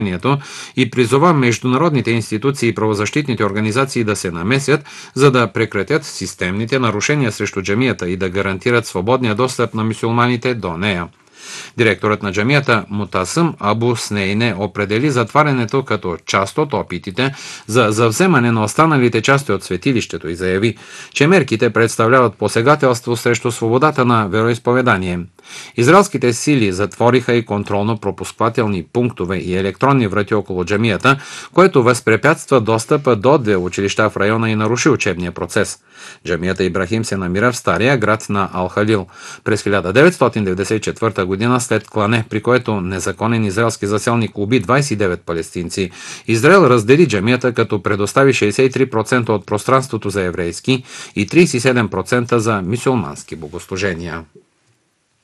и призова международните институции и правозащитните организации да се намесят, за да прекратят системните нарушения срещу джамията и да гарантират свободния достъп на мюсюлманите до нея. Директорът на джамията Мутасим Абу Снейне определи затварянето като част от опитите за завземане на останалите части от светилището и заяви, че мерките представляват посегателство срещу свободата на вероизповедание. Израелските сили затвориха и контролно-пропусквателни пунктове и електронни врати около джамията, което възпрепятства достъпа до две училища в района и наруши учебния процес. Джамията Ибрахим се намира в стария град на Ал-Халил. През 1994 година, след клане, при което незаконен израелски заселник уби 29 палестинци, Израел раздели джамията, като предостави 63% от пространството за еврейски и 37% за мюсюлмански богослужения.